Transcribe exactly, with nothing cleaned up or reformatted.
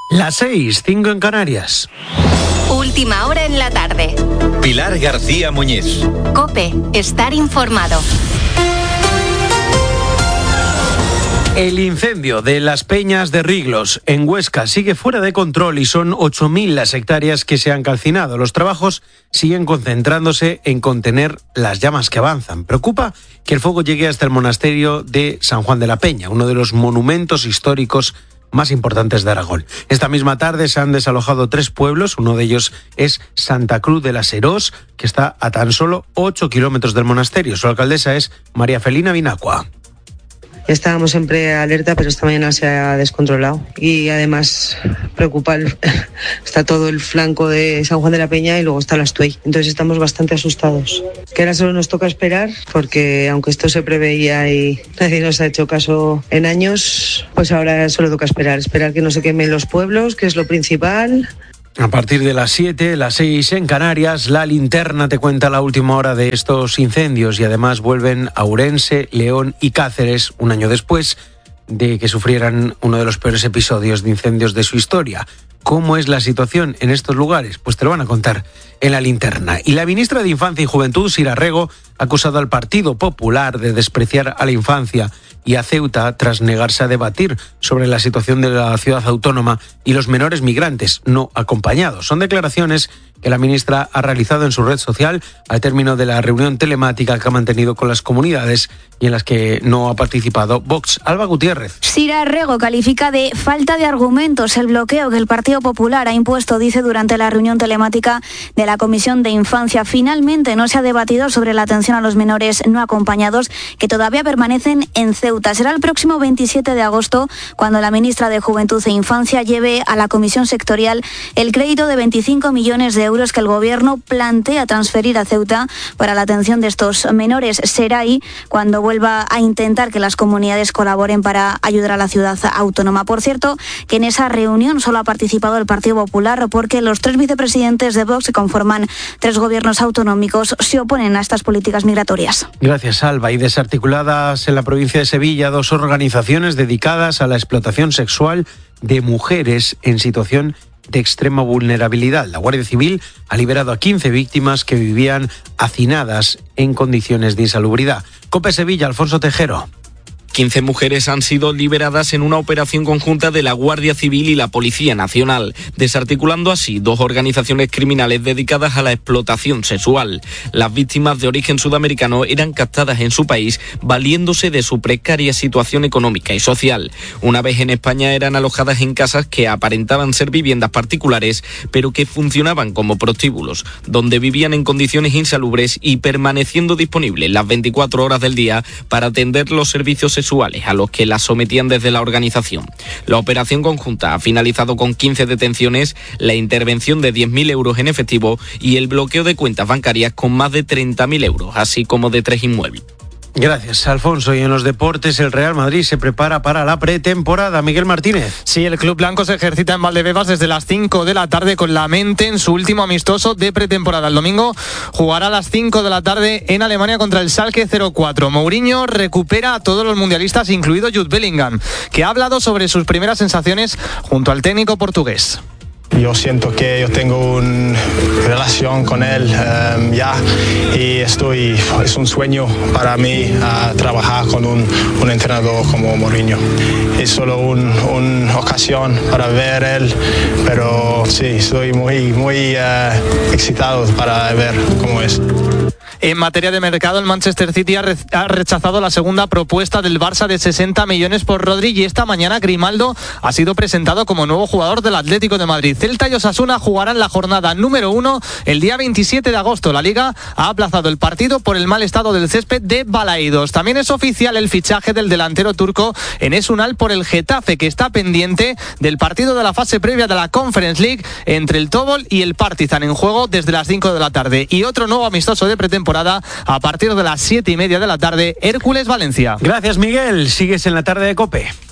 Las seis, cinco en Canarias. Última hora en la tarde. Pilar García Muñiz. COPE, estar informado. El incendio de las Peñas de Riglos en Huesca sigue fuera de control y son ocho mil las hectáreas que se han calcinado. Los trabajos siguen concentrándose en contener las llamas que avanzan. Preocupa que el fuego llegue hasta el monasterio de San Juan de la Peña, uno de los monumentos históricos más importantes de Aragón. Esta misma tarde se han desalojado tres pueblos, uno de ellos es Santa Cruz de las Herós, que está a tan solo ocho kilómetros del monasterio. Su alcaldesa es María Felina Vinacua. Estábamos siempre alerta, pero esta mañana se ha descontrolado y además preocupa, el, está todo el flanco de San Juan de la Peña y luego está las Tuey. Entonces estamos bastante asustados. Que ahora solo nos toca esperar porque aunque esto se preveía y nadie nos ha hecho caso en años, pues ahora solo toca esperar, esperar que no se quemen los pueblos, que es lo principal. A partir de las siete, las seis en Canarias, La Linterna te cuenta la última hora de estos incendios y además vuelven a Ourense, León y Cáceres un año después de que sufrieran uno de los peores episodios de incendios de su historia. ¿Cómo es la situación en estos lugares? Pues te lo van a contar en La Linterna. Y la ministra de Infancia y Juventud, Sira Rego, ha acusado al Partido Popular de despreciar a la infancia y a Ceuta tras negarse a debatir sobre la situación de la ciudad autónoma y los menores migrantes no acompañados. Son declaraciones que la ministra ha realizado en su red social al término de la reunión telemática que ha mantenido con las comunidades y en las que no ha participado Vox. Alba Gutiérrez. Sira Rego califica de falta de argumentos el bloqueo que el Partido Popular ha impuesto, dice, durante la reunión telemática de la Comisión de Infancia. Finalmente no se ha debatido sobre la atención a los menores no acompañados que todavía permanecen en Ceuta. Será el próximo veintisiete de agosto cuando la ministra de Juventud e Infancia lleve a la Comisión Sectorial el crédito de veinticinco millones de euros que el Gobierno plantea transferir a Ceuta para la atención de estos menores. Será ahí cuando vuelva a intentar que las comunidades colaboren para ayudar a la ciudad autónoma. Por cierto, que en esa reunión solo ha participado el Partido Popular porque los tres vicepresidentes de Vox, que conforman tres gobiernos autonómicos, se oponen a estas políticas migratorias. Gracias, Alba. Y desarticuladas en la provincia de Sevilla, dos organizaciones dedicadas a la explotación sexual de mujeres en situación de extrema vulnerabilidad. La Guardia Civil ha liberado a quince víctimas que vivían hacinadas en condiciones de insalubridad. COPE Sevilla, Alfonso Tejero. quince mujeres han sido liberadas en una operación conjunta de la Guardia Civil y la Policía Nacional, desarticulando así dos organizaciones criminales dedicadas a la explotación sexual. Las víctimas de origen sudamericano eran captadas en su país valiéndose de su precaria situación económica y social. Una vez en España eran alojadas en casas que aparentaban ser viviendas particulares, pero que funcionaban como prostíbulos, donde vivían en condiciones insalubres y permaneciendo disponibles las veinticuatro horas del día para atender los servicios sexuales a los que las sometían desde la organización. La operación conjunta ha finalizado con quince detenciones, la intervención de diez mil euros en efectivo y el bloqueo de cuentas bancarias con más de treinta mil euros, así como de tres inmuebles. Gracias, Alfonso. Y en los deportes, el Real Madrid se prepara para la pretemporada. Miguel Martínez. Sí, el club blanco se ejercita en Valdebebas desde las cinco de la tarde con la mente en su último amistoso de pretemporada. El domingo jugará a las cinco de la tarde en Alemania contra el Schalke cero cuatro. Mourinho recupera a todos los mundialistas, incluido Jude Bellingham, que ha hablado sobre sus primeras sensaciones junto al técnico portugués. Yo siento que yo tengo una relación con él um, ya y estoy, es un sueño para mí uh, trabajar con un, un entrenador como Mourinho. Es solo una un ocasión para ver él, pero sí, estoy muy, muy uh, excitado para ver cómo es. En materia de mercado, el Manchester City ha, re- ha rechazado la segunda propuesta del Barça de sesenta millones por Rodri y esta mañana Grimaldo ha sido presentado como nuevo jugador del Atlético de Madrid. Celta y Osasuna jugarán la jornada número uno el día veintisiete de agosto. La Liga ha aplazado el partido por el mal estado del césped de Balaídos. También es oficial el fichaje del delantero turco Enes Ünal por el Getafe, que está pendiente del partido de la fase previa de la Conference League entre el Tobol y el Partizan, en juego desde las cinco de la tarde. Y otro nuevo amistoso de pretemporada a partir de las siete y media de la tarde, Hércules Valencia. Gracias, Miguel. Sigues en la tarde de COPE.